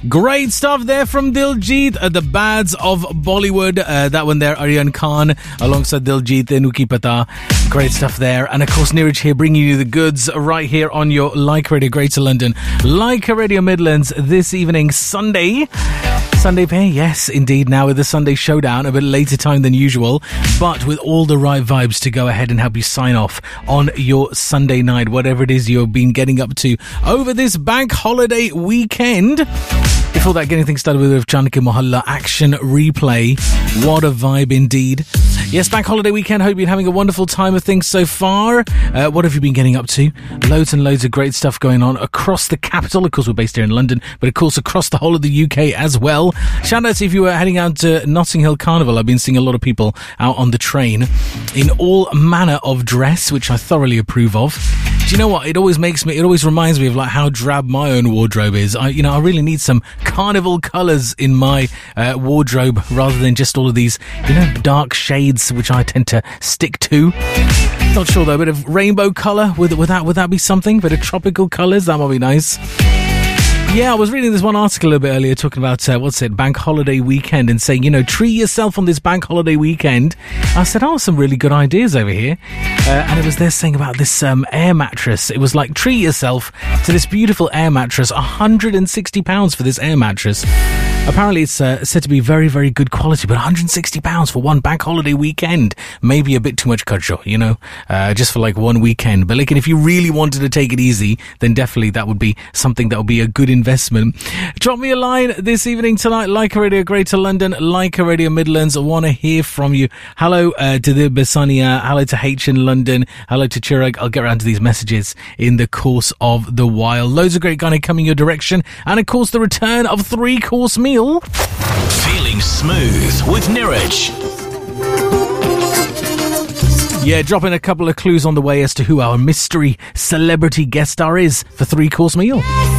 Great stuff there from Diljit, the Bads of Bollywood. That one there, Aryan Khan, alongside Diljit, Nuki Pata. Great stuff there. And of course, Neeraj here, bringing you the goods right here on your Leica Radio Greater London, Leica Radio Midlands this evening, Sunday Pay, yes, indeed. Now with the Sunday Showdown, a bit later time than usual, but with all the right vibes to go ahead and help you sign off on your Sunday night, whatever it is you've been getting up to over this bank holiday weekend. Before that, getting things started with Janaki Mohalla action replay. What a vibe indeed. Yes, bank holiday weekend. Hope you've been having a wonderful time of things so far. What have you been getting up to? Loads and loads of great stuff going on across the capital. Of course, we're based here in London, but of course across the whole of the UK as well. Shout out to if you were heading out to Notting Hill Carnival. I've been seeing a lot of people out on the train in all manner of dress, which I thoroughly approve of. Do you know what? It always reminds me of like how drab my own wardrobe is. I really need some carnival colours in my wardrobe rather than just all of these, dark shades which I tend to stick to. Not sure though, a bit of rainbow colour, would that be something? A bit of tropical colours, that might be nice. Yeah, I was reading this one article a little bit earlier talking about, bank holiday weekend and saying, treat yourself on this bank holiday weekend. I said, some really good ideas over here. And it was there saying about this air mattress. It was like, treat yourself to this beautiful air mattress, £160 for this air mattress. Apparently it's said to be very, very good quality, but £160 for one bank holiday weekend. Maybe a bit too much kharcho, just for like one weekend. But like, if you really wanted to take it easy, then definitely that would be something that would be a good investment. Drop me a line this evening tonight. Leica Radio Greater London, Leica Radio Midlands. I want to hear from you. Hello to the Basania. Hello to H in London. Hello to Chirag. I'll get around to these messages in the course of the while. Loads of great Ghana coming your direction. And of course, the return of 3-course meal. Feeling smooth with Neeraj. Yeah, dropping a couple of clues on the way as to who our mystery celebrity guest star is for 3-course meal.